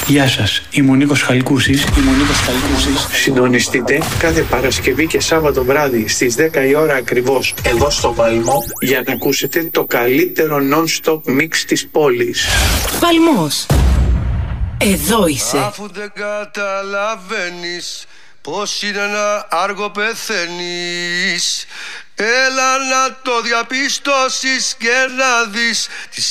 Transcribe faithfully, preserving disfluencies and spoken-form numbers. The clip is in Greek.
Γεια σας, είμαι ο Νίκος Χαλκούσης. Είμαι ο Νίκος Χαλκούσης. Συντονιστείτε κάθε Παρασκευή και Σάββατο βράδυ στις δέκα η ώρα ακριβώς εδώ στο Παλμό για να ακούσετε το καλύτερο non-stop mix της πόλης. Παλμός. Εδώ είσαι. Αφού δεν καταλαβαίνεις πως είναι ένα άργο πεθαίνεις, έλα να το διαπιστώσεις και να δεις τις